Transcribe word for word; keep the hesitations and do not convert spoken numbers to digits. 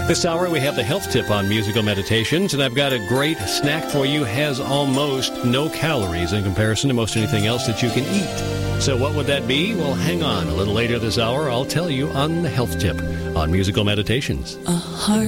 This hour we have the health tip on musical meditations, and I've got a great snack for you. Has almost no calories in comparison to most anything else that you can eat. So what would that be? Well, hang on. A little later this hour, I'll tell you on the health tip on musical meditations. A heart